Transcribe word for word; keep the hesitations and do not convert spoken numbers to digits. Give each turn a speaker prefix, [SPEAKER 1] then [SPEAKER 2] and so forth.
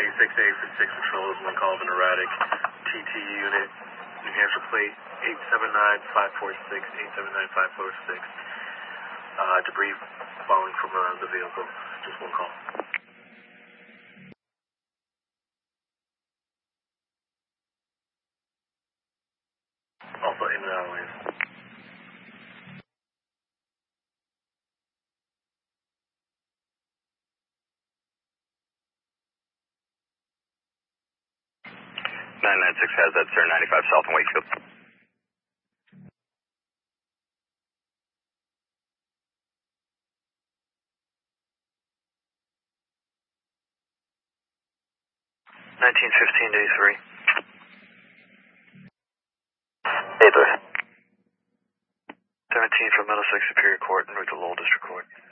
[SPEAKER 1] six eight for six patrols, one call of an erratic T T unit, New Hampshire plate eight seven nine five four six, eight seven nine five four six. Uh, debris falling from uh, the vehicle. Just one call. Also in and out of lanes.
[SPEAKER 2] nine nine six has that, sir, ninety-five South in Wakefield.
[SPEAKER 3] nineteen fifteen day three.
[SPEAKER 2] Hey, three.
[SPEAKER 3] seventeen from Middlesex Superior Court and route to Lowell District Court.